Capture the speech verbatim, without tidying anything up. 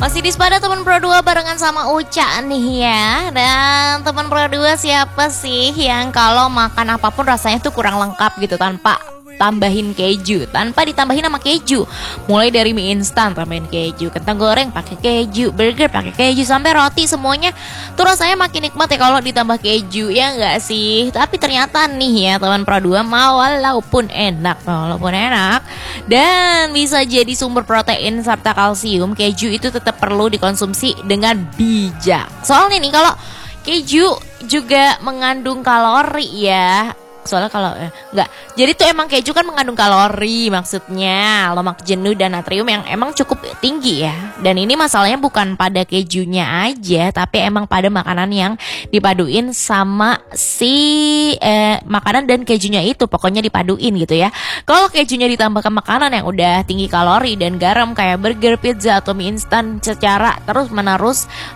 Masih di Sepada teman Pro dua barengan sama Uca nih ya. Dan teman Pro dua siapa sih yang kalau makan apapun rasanya tuh kurang lengkap gitu tanpa tambahin keju, tanpa ditambahin sama keju. Mulai dari mie instan tambahin keju, kentang goreng pakai keju, burger pakai keju, sampai roti semuanya tuh rasanya makin nikmat ya kalau ditambah keju, ya enggak sih? Tapi ternyata nih ya teman Pro dua, mau walaupun enak, walaupun enak dan bisa jadi sumber protein serta kalsium, keju itu tetap perlu dikonsumsi dengan bijak. Soalnya nih kalau keju juga mengandung kalori ya. Soalnya kalau eh, enggak, jadi tuh emang keju kan mengandung kalori, maksudnya lemak jenuh dan natrium yang emang cukup tinggi ya. Dan ini masalahnya bukan pada kejunya aja, tapi emang pada makanan yang dipaduin sama si eh, makanan dan kejunya itu, pokoknya dipaduin gitu ya. Kalau kejunya ditambahkan makanan yang udah tinggi kalori dan garam kayak burger, pizza atau mie instan secara terus menerus